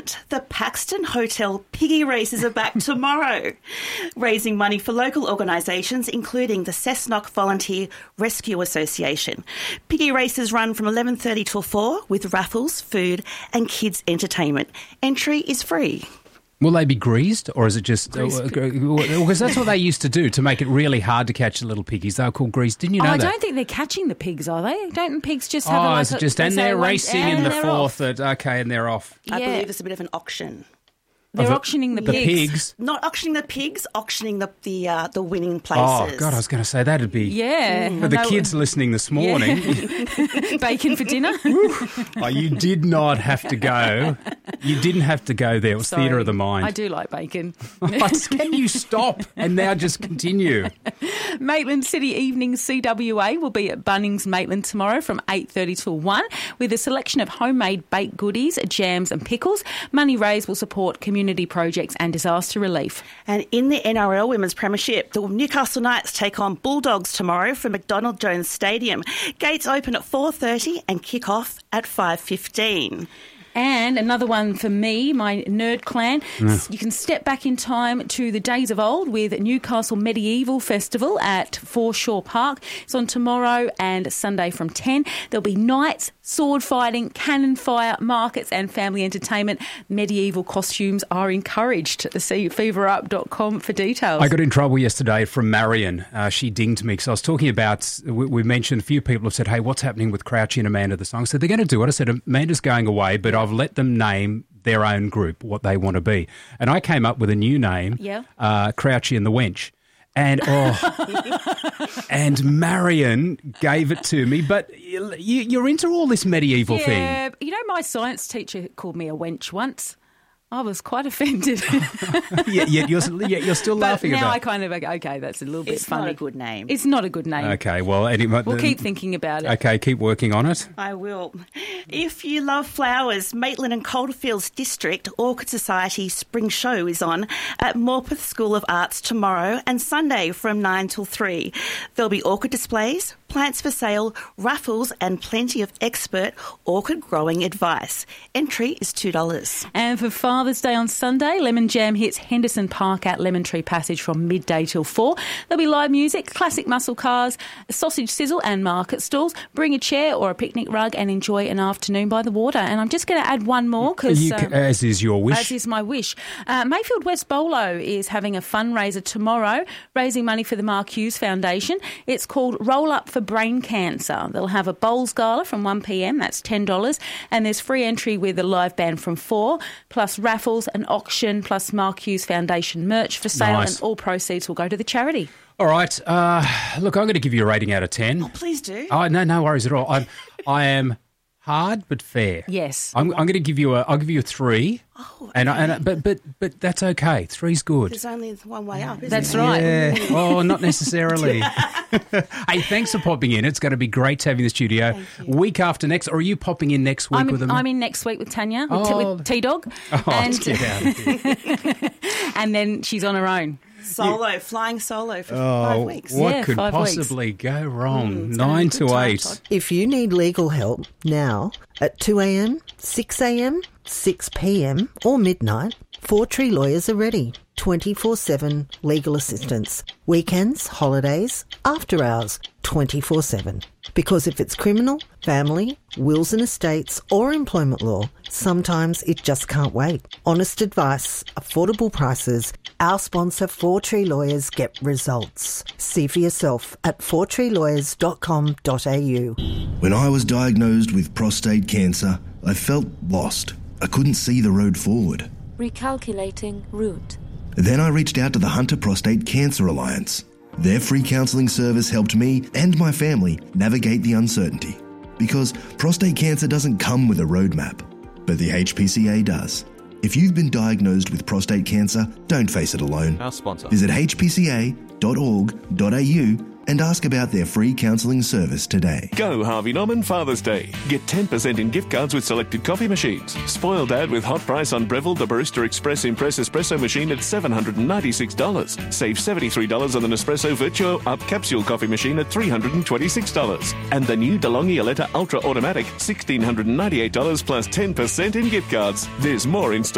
announcement. The Paxton Hotel Piggy Races are back tomorrow, raising money for local organisations, including the Cessnock Volunteer Rescue Association. Piggy races run from 11:30 till 4 with raffles, food and kids' entertainment. Entry is free. Will they be greased, or is it just... Because that's what they used to do to make it really hard to catch the little piggies. They were called greased. Didn't you know that? I don't think they're catching the pigs, are they? Don't the pigs just have it's just... And they're racing in the fourth. And they're off. I believe there's a bit of an auction. They're auctioning the pigs. Not auctioning the pigs, auctioning the winning places. Oh, God, I was going to say that'd be... Yeah. For the kids listening this morning. Yeah. Bacon for dinner. You did not have to go. You didn't have to go there. It was theatre of the mind. I do like bacon. Can you stop and now just continue? Maitland City Evening CWA will be at Bunnings Maitland tomorrow from 8:30 till 1 with a selection of homemade baked goodies, jams and pickles. Money raised will support community projects and disaster relief. And in the NRL Women's Premiership, the Newcastle Knights take on Bulldogs tomorrow from McDonald Jones Stadium. Gates open at 4:30 and kick off at 5:15. And another one for me, my nerd clan. You can step back in time to the days of old with Newcastle Medieval Festival at Foreshore Park. It's on tomorrow and Sunday from 10. There'll be knights, sword fighting, cannon fire, markets and family entertainment. Medieval costumes are encouraged. See feverup.com for details. I got in trouble yesterday from Marion. She dinged me because I was talking about, we mentioned a few people have said, hey, what's happening with Crouchy and Amanda the song? So they're going to do it. I said, Amanda's going away, but I've let them name their own group, what they want to be. And I came up with a new name, Crouchy and the Wench. And and Marion gave it to me. But you're into all this medieval thing. Yeah, you know, my science teacher called me a wench once. I was quite offended. You're still laughing about it. Now I kind of, okay, that's a little bit funny. It's not a good name. It's not a good name. Okay, well... Anyway, we'll keep thinking about it. Okay, keep working on it. I will. If you love flowers, Maitland and Coldfields District Orchid Society Spring Show is on at Morpeth School of Arts tomorrow and Sunday from 9 till 3. There'll be orchid displays, plants for sale, raffles and plenty of expert orchid growing advice. Entry is $2. And for Father's Day on Sunday, Lemon Jam hits Henderson Park at Lemon Tree Passage from midday till 4. There'll be live music, classic muscle cars, sausage sizzle and market stalls. Bring a chair or a picnic rug and enjoy an afternoon by the water. And I'm just going to add one more because... as is your wish. As is my wish. Mayfield West Bolo is having a fundraiser tomorrow, raising money for the Mark Hughes Foundation. It's called Roll Up for Brain Cancer. They'll have a bowls gala from 1pm, that's $10, and there's free entry with a live band from 4, plus raffles, an auction, plus Mark Hughes Foundation merch for sale, and all proceeds will go to the charity. All right. Look, I'm going to give you a rating out of 10. Oh, please do. Oh, no worries at all. I am hard but fair. Yes. I'm going to give you I'll give you a 3. Oh, okay. But that's okay. 3's good. There's only one way up, isn't That's there? right. Yeah. Oh, not necessarily. Hey, thanks for popping in. It's going to be great to have you in the studio. Week after next, or are you popping in next week with them? I'm in next week with Tanya, with T-Dog. Get out of here. And then she's on her own. Flying solo for 5 weeks. What could possibly go wrong? 9 to 8. If you need legal help now at 2 a.m, 6 a.m, 6 p.m. or midnight, Four Tree Lawyers are ready. 24/7 legal assistance. Weekends, holidays, after hours, 24/7. Because if it's criminal, family, wills and estates or employment law, sometimes it just can't wait. Honest advice, affordable prices. Our sponsor, Four Tree Lawyers, get results. See for yourself at fourtreelawyers.com.au. When I was diagnosed with prostate cancer, I felt lost. I couldn't see the road forward. Recalculating route. Then I reached out to the Hunter Prostate Cancer Alliance. Their free counselling service helped me and my family navigate the uncertainty. Because prostate cancer doesn't come with a roadmap, but the HPCA does. If you've been diagnosed with prostate cancer, don't face it alone. Our sponsor. Visit hpca.org.au and ask about their free counselling service today. Go Harvey Norman Father's Day. Get 10% in gift cards with selected coffee machines. Spoil Dad with hot price on Breville the Barista Express Impress Espresso machine at $796. Save $73 on the Nespresso Virtuo Up Capsule coffee machine at $326. And the new DeLonghi Aletta Ultra Automatic, $1,698 plus 10% in gift cards. There's more in store.